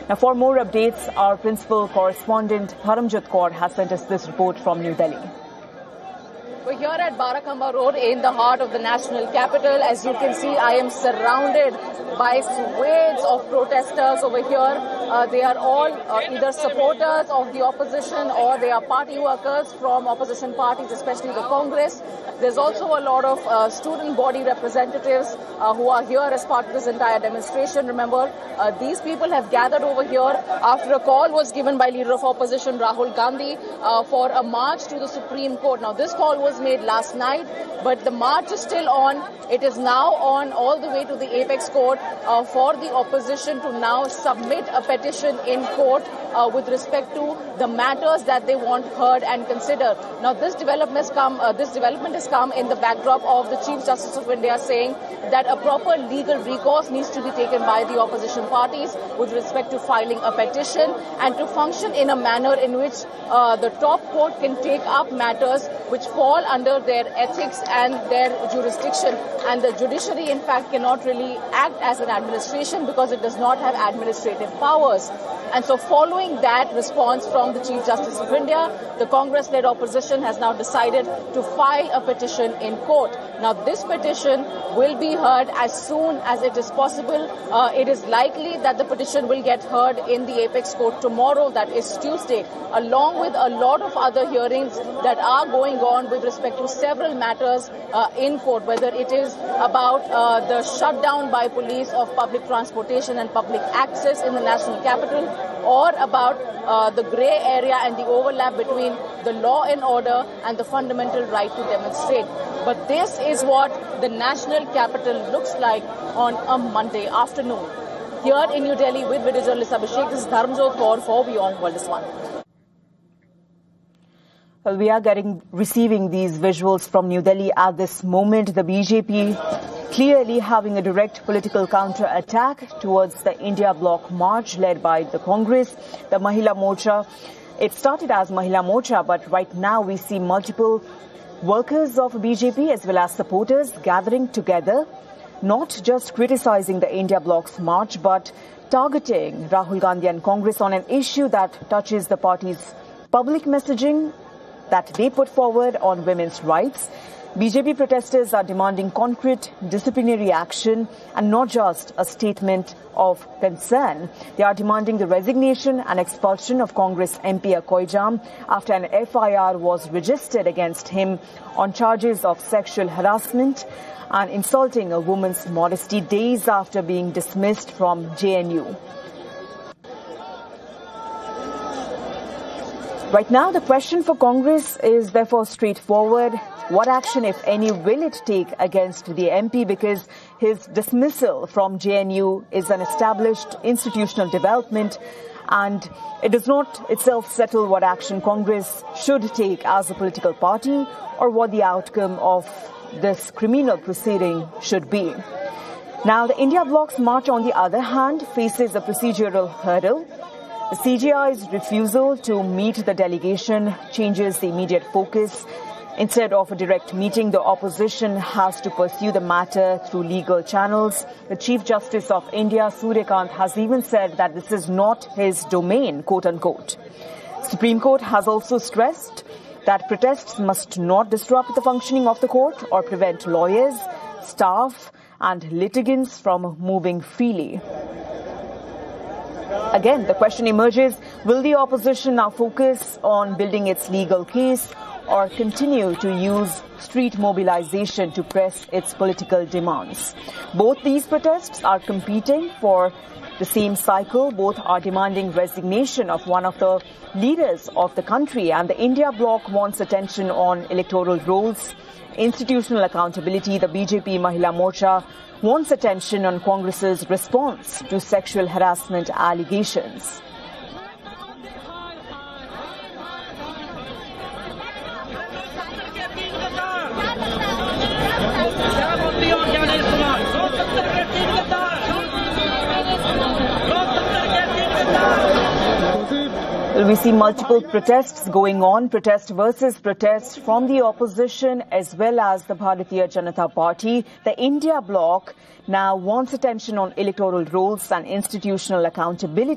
Now, for more updates, our principal correspondent Dharamjot Kaur has sent us this report from New Delhi. We're here at Barakamba Road in the heart of the national capital. As you can see, I am surrounded by swathes of protesters over here. They are all either supporters of the opposition or they are party workers from opposition parties, especially the Congress. There's also a lot of student body representatives who are here as part of this entire demonstration. Remember, these people have gathered over here after a call was given by Leader of Opposition Rahul Gandhi for a march to the Supreme Court. Now, this call was made last night, but the march is still on. It is now on all the way to the Apex Court for the opposition to now submit a petition in court with respect to the matters that they want heard and considered. Now, this development has come in the backdrop of the Chief Justice of India saying that a proper legal recourse needs to be taken by the opposition parties with respect to filing a petition and to function in a manner in which the top court can take up matters which fall under their ethics and their jurisdiction. And the judiciary, in fact, cannot really act as an administration because it does not have administrative powers. And so following that response from the Chief Justice of India, the Congress-led opposition has now decided to file a petition in court. Now, this petition will be heard as soon as it is possible. It is likely that the petition will get heard in the Apex Court tomorrow, that is Tuesday, along with a lot of other hearings that are going on with respect to several matters in court, whether it is about the shutdown by police of public transportation and public access in the national capital, or about the grey area and the overlap between the law and order and the fundamental right to demonstrate. But this is what the national capital looks like on a Monday afternoon. Here in New Delhi with video journalist Abhishek, this is Dharamjot Kaur for Beyond World is One. Well, we are receiving these visuals from New Delhi at this moment. The BJP clearly having a direct political counter-attack towards the India Bloc march led by the Congress, the Mahila Morcha. It started as Mahila Morcha, but right now we see multiple workers of BJP as well as supporters gathering together, not just criticizing the India Bloc's march, but targeting Rahul Gandhi and Congress on an issue that touches the party's public messaging that they put forward on women's rights. BJP protesters are demanding concrete disciplinary action and not just a statement of concern. They are demanding the resignation and expulsion of Congress MP Koijam after an FIR was registered against him on charges of sexual harassment and insulting a woman's modesty days after being dismissed from JNU. Right now, the question for Congress is therefore straightforward. What action, if any, will it take against the MP? Because his dismissal from JNU is an established institutional development and it does not itself settle what action Congress should take as a political party or what the outcome of this criminal proceeding should be. Now, the India Bloc's march, on the other hand, faces a procedural hurdle. The CJI's refusal to meet the delegation changes the immediate focus. Instead of a direct meeting, the opposition has to pursue the matter through legal channels. The Chief Justice of India, Suryakant, has even said that this is not his domain, quote-unquote. Supreme Court has also stressed that protests must not disrupt the functioning of the court or prevent lawyers, staff and litigants from moving freely. Again, the question emerges, will the opposition now focus on building its legal case or continue to use street mobilization to press its political demands? Both these protests are competing for the same cycle. Both are demanding resignation of one of the leaders of the country, and the India Bloc wants attention on electoral rolls, institutional accountability. The BJP Mahila Morcha wants attention on Congress's response to sexual harassment allegations. We see multiple protests going on, protest versus protest from the opposition as well as the Bharatiya Janata Party. The India Bloc now wants attention on electoral rolls and institutional accountability.